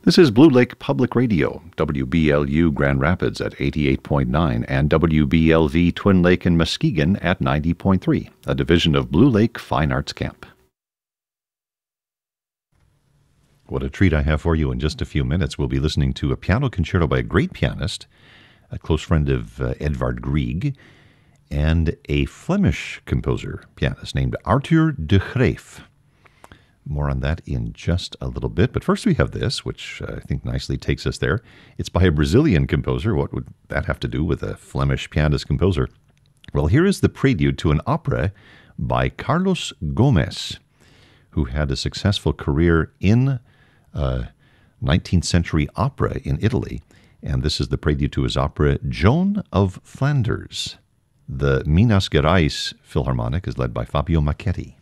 This is Blue Lake Public Radio, WBLU Grand Rapids at 88.9 and WBLV Twin Lake and Muskegon at 90.3, a division of Blue Lake Fine Arts Camp. What a treat I have for you in just a few minutes. We'll be listening to a piano concerto by a great pianist, a close friend of Edvard Grieg, and a Flemish composer, pianist named Arthur de Graef. More on that in just a little bit. But first we have this, which I think nicely takes us there. It's by a Brazilian composer. What would that have to do with a Flemish pianist composer? Well, here is the prelude to an opera by Carlos Gomes, who had a successful career in 19th century opera in Italy. And this is the prelude to his opera, Joan of Flanders. The Minas Gerais Philharmonic is led by Fabio Macchetti.